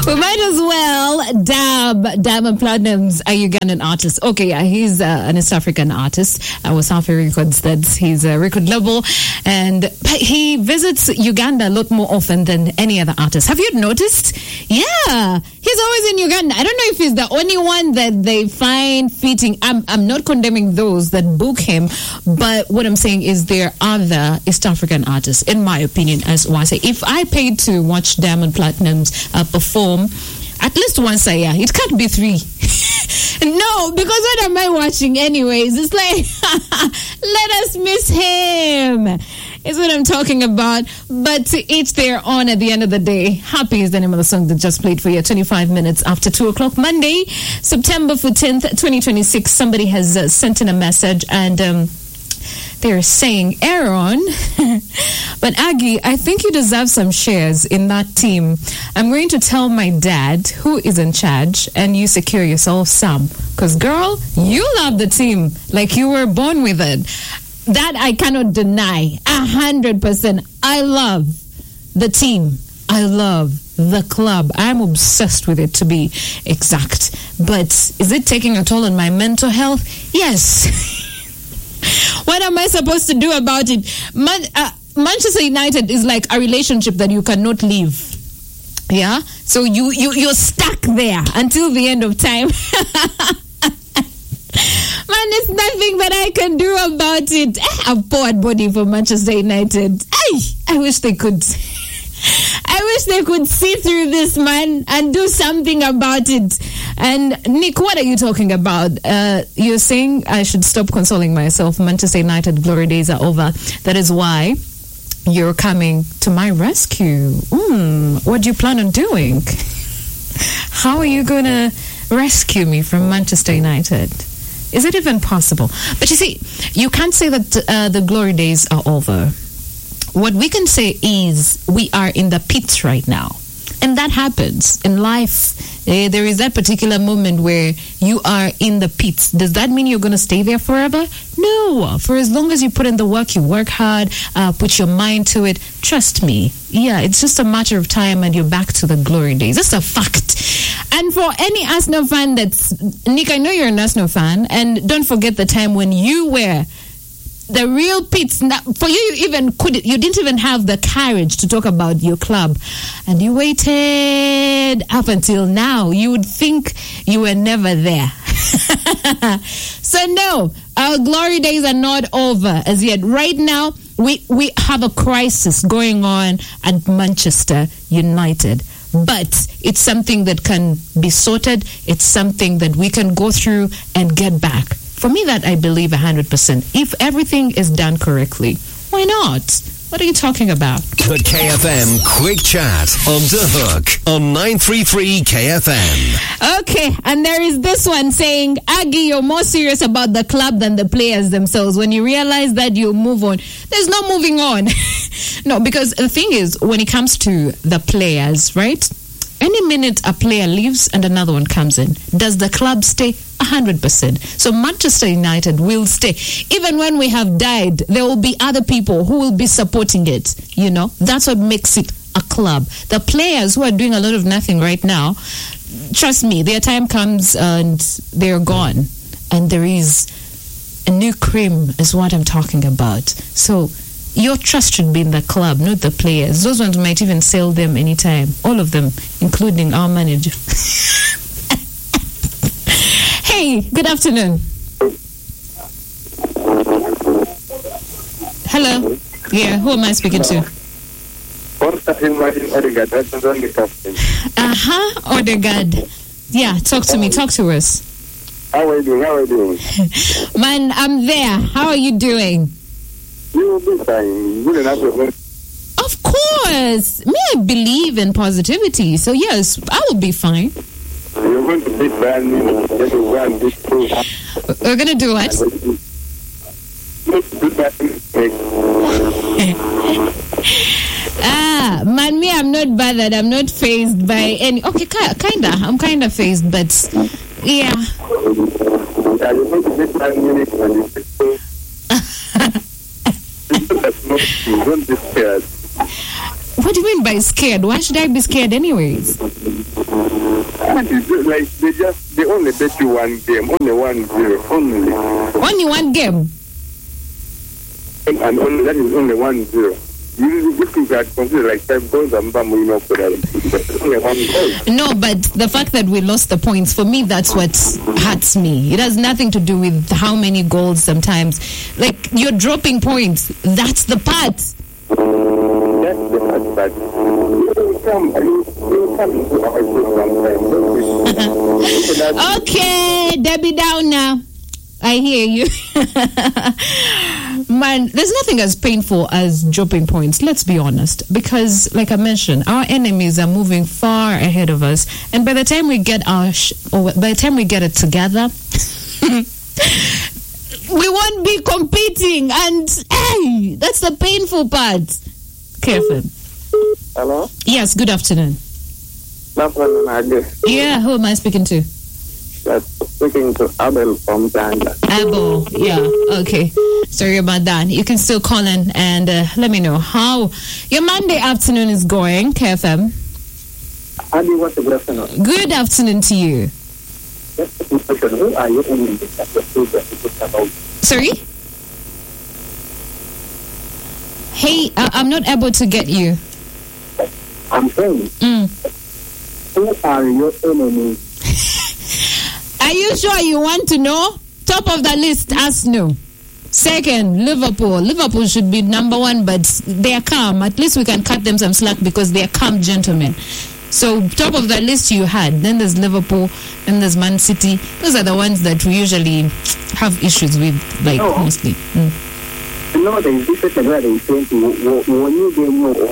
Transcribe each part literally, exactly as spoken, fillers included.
We might as well dab Diamond Platnumz, a Ugandan artist. Okay, yeah, he's uh, an East African artist. Uh, Wasafi Records, that's his uh, record label. And he visits Uganda a lot more often than any other artist. Have you noticed? Yeah, he's always in Uganda. I don't know if he's the only one that they find fitting. I'm, I'm not condemning those that book him, but what I'm saying is there are other East African artists, in my opinion, as I say. If I paid to watch Diamond Platnumz uh, perform at least once a year, it can't be three. No, because what am I watching anyways? It's like, let us miss him. Is what I'm talking about. But to each their own at the end of the day. Happy is the name of the song that just played for you. twenty-five minutes after two o'clock Monday, September fourteenth, twenty twenty-six. Somebody has uh, sent in a message and um, they're saying, Aaron, but Aggie, I think you deserve some shares in that team. I'm going to tell my dad, who is in charge, and you secure yourself some. Because, girl, you love the team like you were born with it. That I cannot deny. A hundred percent. I love the team. I love the club. I'm obsessed with it, to be exact. But is it taking a toll on my mental health? Yes. What am I supposed to do about it? Man, uh, Manchester United is like a relationship that you cannot leave. Yeah? So you, you, you're stuck there until the end of time. Man, there's nothing that I can do about it. A poor body for Manchester United. Ay, I wish they could. I wish they could see through this, man, and do something about it. And Nick, what are you talking about? Uh, you're saying I should stop consoling myself. Manchester United glory days are over. That is why you're coming to my rescue. Mm, what do you plan on doing? How are you going to rescue me from Manchester United? Is it even possible? But you see, you can't say that uh, the glory days are over. What we can say is we are in the pits right now. And that happens in life. Uh, there is that particular moment where you are in the pits. Does that mean you're going to stay there forever? No. For as long as you put in the work, you work hard, uh, put your mind to it. Trust me. Yeah, it's just a matter of time and you're back to the glory days. That's a fact. And for any Arsenal fan that's... Nick, I know you're an Arsenal fan. And don't forget the time when you were... the real pits. For you, you even could you didn't even have the courage to talk about your club, and you waited up until now. You would think you were never there. So no, our glory days are not over as yet. Right now, we we have a crisis going on at Manchester United. But it's something that can be sorted. It's something that we can go through and get back. For me, that I believe one hundred percent. If everything is done correctly, why not? What are you talking about? The K F M Quick Chat on The Hook on nine three three K F M. Okay, and there is this one saying, Aggie, you're more serious about the club than the players themselves. When you realize that, you move on. There's no moving on. No, because the thing is, when it comes to the players, right? Any minute a player leaves and another one comes in, does the club stay? one hundred percent. So Manchester United will stay. Even when we have died, there will be other people who will be supporting it. You know, that's what makes it a club. The players who are doing a lot of nothing right now, trust me, their time comes and they're gone. And there is a new cream is what I'm talking about. So your trust should be in the club, not the players. Those ones might even sell them anytime. All of them, including our manager. Hey, good afternoon. Hello. Yeah, who am I speaking to? Uh-huh, Odegaard. Yeah, talk to me. Talk to us. How are you doing? How are you doing? Man, I'm there. How are you doing? You will be fine. Good enough. Of course. Me, I believe in positivity. So, yes, I will be fine. You're going to beat Bayern Munich. We're going to do what? Ah, man, me, I'm not bothered. I'm not fazed by any... Okay, kind of. I'm kind of fazed, but yeah. What do you mean by scared? Why should I be scared anyways? And it's just like they just they only bet you one game, only one zero, only. Only one game. And only that is only one zero. You you could consider like five goals and bam, you know, but only one goal. No, but the fact that we lost the points, for me, that's what hurts me. It has nothing to do with how many goals sometimes. Like, you're dropping points. That's the part. That's the part, but you will come, you will come into our group sometime. Okay, Debbie down now. I hear you. Man, there's nothing as painful as dropping points, let's be honest. Because, like I mentioned, our enemies are moving far ahead of us. And by the time we get our, sh- or by the time we get it together, we won't be competing. And, hey, that's the painful part. Kevin. Hello? Yes, good afternoon. Yeah, who am I speaking to? That's speaking to Abel from Ghana. Abel, yeah, okay. Sorry about that. You can still call in and uh, let me know how your Monday afternoon is going, K F M. Adi, what's the good afternoon? Good afternoon to you. Who are you in the about? Sorry? Hey, I- I'm not able to get you. I'm saying, Mm. who are your enemies? Are you sure you want to know? Top of the list, Arsenal. Second, Liverpool. Liverpool should be number one, but they are calm. At least we can cut them some slack because they are calm gentlemen. So, top of the list you had. Then there's Liverpool. Then there's Man City. Those are the ones that we usually have issues with, like, Oh. mostly. Mm. You know, there is different where they say to when you get more.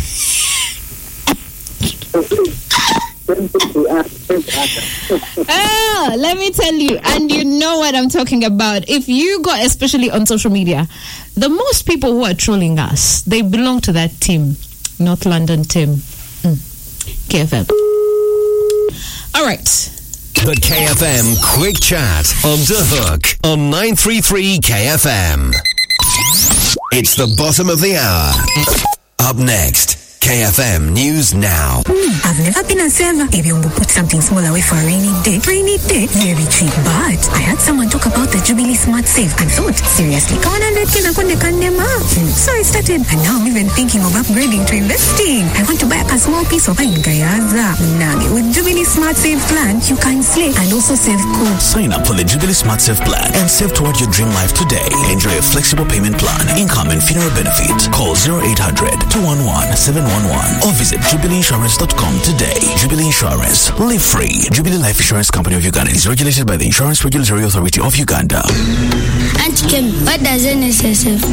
Ah, let me tell you, and you know what I'm talking about. If you go, especially on social media, the most people who are trolling us, they belong to that team, North London team. Mm. K F M. All right. The K F M Quick Chat on The Hook on nine three three K F M. It's the bottom of the hour. Up next, K F M News Now. Mm, I've never been a saver. Maybe we'll put something small away for a rainy day. Rainy day, very cheap. But I heard someone talk about the Jubilee Smart Save and thought, seriously, mm. So I started, and now I'm even thinking of upgrading to investing. I want to buy a small piece of Gayaza. Nagi. With Jubilee Smart Save plan, you can slay and also save cool. Sign up for the Jubilee Smart Save plan and save toward your dream life today. Enjoy a flexible payment plan, income and funeral benefits. Call zero eight hundred, two one one, seven one one or visit jubilee insurance dot com today. Jubilee Insurance. Live free. Jubilee Life Insurance Company of Uganda is regulated by the Insurance Regulatory Authority of Uganda. Auntie Kim, what does N S S F